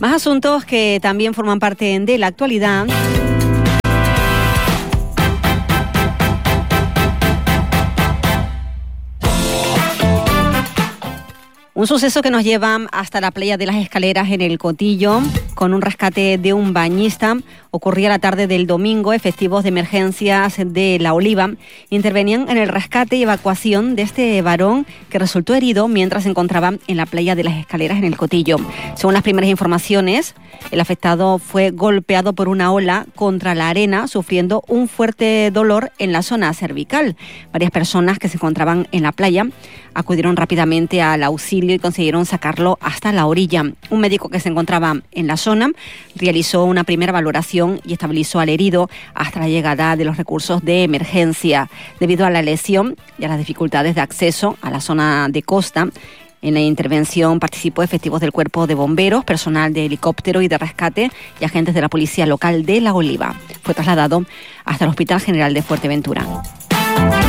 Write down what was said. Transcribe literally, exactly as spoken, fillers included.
Más asuntos que también forman parte de la actualidad. Un suceso que nos lleva hasta la playa de las Escaleras en el Cotillo, con un rescate de un bañista. Ocurría la tarde del domingo. Efectivos de emergencias de La Oliva intervenían en el rescate y evacuación de este varón que resultó herido mientras se encontraba en la playa de las Escaleras en el Cotillo. Según las primeras informaciones, el afectado fue golpeado por una ola contra la arena, sufriendo un fuerte dolor en la zona cervical. Varias personas que se encontraban en la playa acudieron rápidamente al auxilio y consiguieron sacarlo hasta la orilla. Un médico que se encontraba en la zona realizó una primera valoración y estabilizó al herido hasta la llegada de los recursos de emergencia. Debido a la lesión y a las dificultades de acceso a la zona de costa, en la intervención participó efectivos del Cuerpo de Bomberos, personal de helicóptero y de rescate y agentes de la Policía Local de La Oliva. Fue trasladado hasta el Hospital General de Fuerteventura.